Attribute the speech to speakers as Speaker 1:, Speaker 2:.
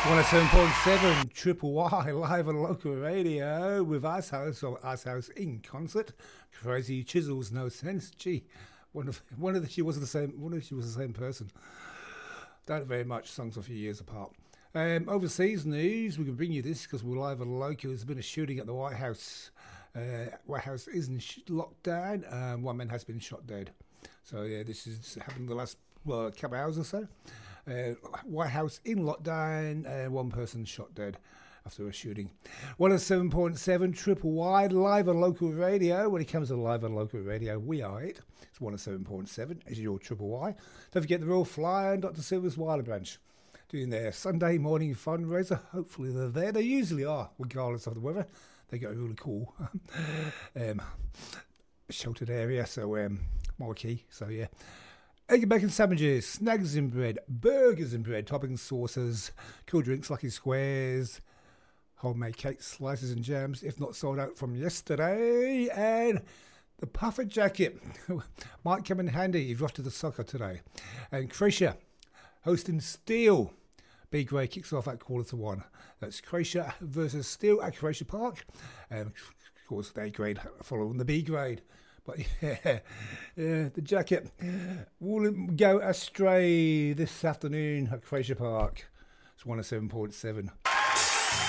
Speaker 1: 107.7 Triple Y live on local radio with Ice House or Ice House in concert. Crazy Chisels, No Sense. Gee, one of the she was the same person. Don't very much. Songs a few years apart. Overseas news, we can bring you this because we're live on local. There's been a shooting at the White House. White House is in lockdown. One man has been shot dead. So yeah, this is happened the last couple hours or so. White House in lockdown, one person shot dead after a shooting. 107.7 Triple Y live on local radio. When it comes to live on local radio, we are it. It's 107.7 as your Triple Y. Don't forget the Royal Flyer and Dr. Silver's Wilder Branch doing their Sunday morning fundraiser. Hopefully they're there. They usually are, regardless of the weather. They got a really cool sheltered area, so marquee. So yeah. Egg and bacon sandwiches, snags in bread, burgers in bread, toppings, sauces, cool drinks, lucky squares, homemade cakes, slices and jams, if not sold out from yesterday, and the puffer jacket might come in handy if you're off to the soccer today. And Croatia hosting Steel. B grade kicks off at 1:45. That's Croatia versus Steel at Croatia Park. And of course, the A grade following the B grade. But yeah, the jacket will go astray this afternoon at Croatia Park. It's 107.7